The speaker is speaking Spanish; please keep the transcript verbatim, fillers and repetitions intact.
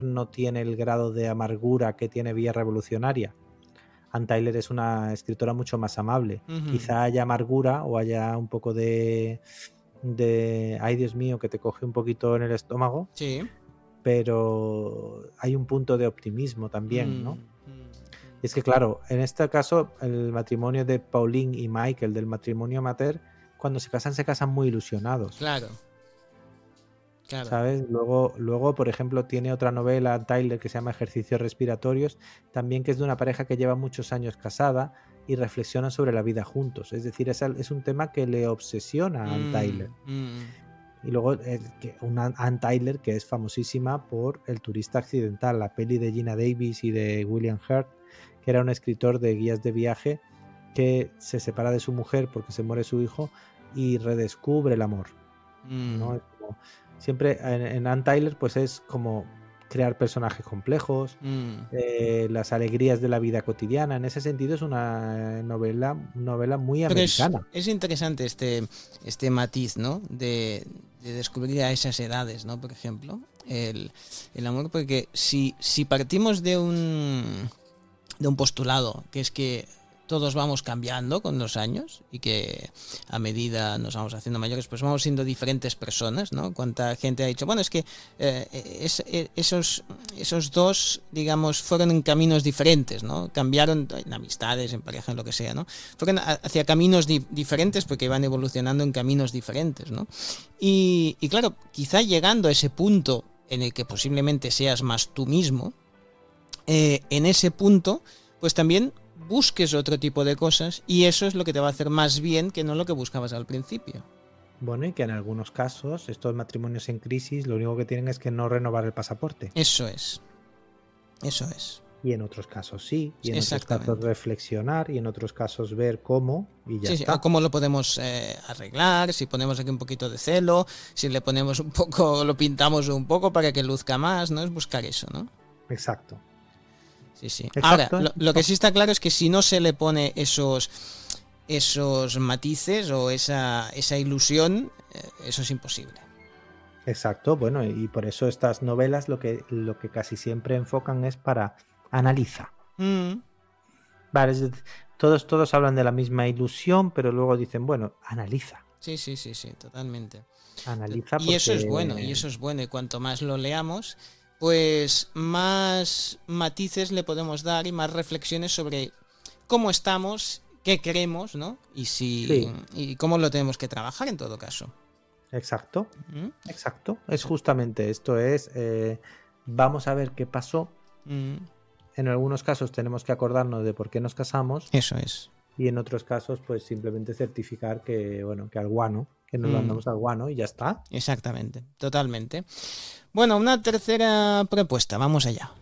no tiene el grado de amargura que tiene Vía Revolucionaria. Ann Tyler es una escritora mucho más amable. Ujú. Quizá haya amargura o haya un poco de, de ay Dios mío, que te coge un poquito en el estómago, Sí. pero hay un punto de optimismo también, Mm, ¿no? mm, mm. Es que claro, en este caso el matrimonio de Pauline y Michael, del matrimonio amateur, cuando se casan se casan muy ilusionados. Claro. Claro. ¿Sabes? Luego, luego, por ejemplo, tiene otra novela, Tyler, que se llama Ejercicios Respiratorios, también que es de una pareja que lleva muchos años casada y reflexionan sobre la vida juntos. Es decir, es, es un tema que le obsesiona a Ann Tyler. Mm, mm. Y luego el, que una Ann Tyler que es famosísima por El turista accidental, la peli de Gina Davis y de William Hurt, que era un escritor de guías de viaje que se separa de su mujer porque se muere su hijo y redescubre el amor, Mm. ¿no? Es como, siempre en, en Ann Tyler pues es como crear personajes complejos, Mm. eh, las alegrías de la vida cotidiana. En ese sentido es una novela, novela muy Pero es, americana. es interesante este, este matiz, ¿no? De, de descubrir a esas edades, ¿no? Por ejemplo, el, el amor, porque si, si partimos de un, de un postulado, que es que todos vamos cambiando con los años y que a medida nos vamos haciendo mayores, pues vamos siendo diferentes personas, ¿no? Cuánta gente ha dicho, bueno, es que eh, es, esos, esos dos, digamos, fueron en caminos diferentes, ¿no? Cambiaron en amistades, en pareja, en lo que sea, ¿no? Fueron hacia caminos di diferentes porque iban evolucionando en caminos diferentes, ¿no? Y, y claro, quizá llegando a ese punto en el que posiblemente seas más tú mismo, eh, en ese punto, pues también busques otro tipo de cosas y eso es lo que te va a hacer más bien que no lo que buscabas al principio. Bueno, y que en algunos casos estos matrimonios en crisis lo único que tienen es que no renovar el pasaporte. Eso es. Eso es. Y en otros casos sí, y en otros casos Exactamente. reflexionar, y en otros casos ver cómo, y ya Sí, sí, está. o cómo lo podemos eh, arreglar, si ponemos aquí un poquito de celo, si le ponemos un poco, lo pintamos un poco para que luzca más, ¿no? Es buscar eso, ¿no? Exacto. Sí, sí. Exacto. Ahora, lo, lo que sí está claro es que si no se le pone esos, esos matices o esa, esa ilusión, eh, eso es imposible. Exacto, bueno, y por eso estas novelas lo que, lo que casi siempre enfocan es para analiza. Mm. Vale, es decir, todos, todos hablan de la misma ilusión, pero luego dicen, bueno, analiza. Sí, sí, sí, sí, totalmente. Analiza y porque... eso es bueno, y eso es bueno, y cuanto más lo leamos, pues más matices le podemos dar y más reflexiones sobre cómo estamos, qué queremos, ¿no? Y si Sí. y cómo lo tenemos que trabajar en todo caso. Exacto, ¿Mm? exacto. Es justamente esto, es eh, vamos a ver qué pasó. Mm. En algunos casos tenemos que acordarnos de por qué nos casamos. Eso es. Y en otros casos, pues simplemente certificar que, bueno, que al guano, que nos Mm. mandamos al guano y ya está. Exactamente, totalmente. Bueno, una tercera propuesta, vamos allá.